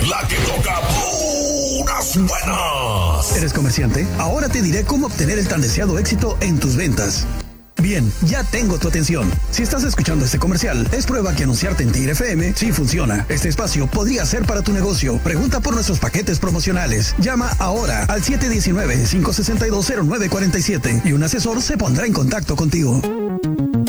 la que toca puras buenas. ¿Eres comerciante? Ahora te diré cómo obtener el tan deseado éxito en tus ventas. Bien, ya tengo tu atención. Si estás escuchando este comercial, es prueba que anunciarte en Tigre FM sí funciona. Este espacio podría ser para tu negocio. Pregunta por nuestros paquetes promocionales. Llama ahora al 719-562-0947 y un asesor se pondrá en contacto contigo.